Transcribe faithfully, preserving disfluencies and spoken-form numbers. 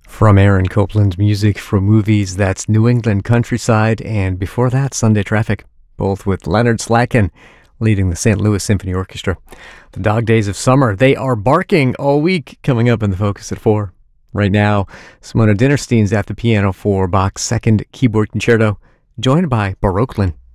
From Aaron Copland's music from movies, that's New England Countryside, and before that, Sunday Traffic, both with Leonard Slatkin leading the Saint Louis Symphony Orchestra. The Dog Days of Summer, they are barking all week, coming up in the Focus at four. Right now, Simona Dinnerstein's at the piano for Bach's Second Keyboard Concerto, joined by Baroquelin.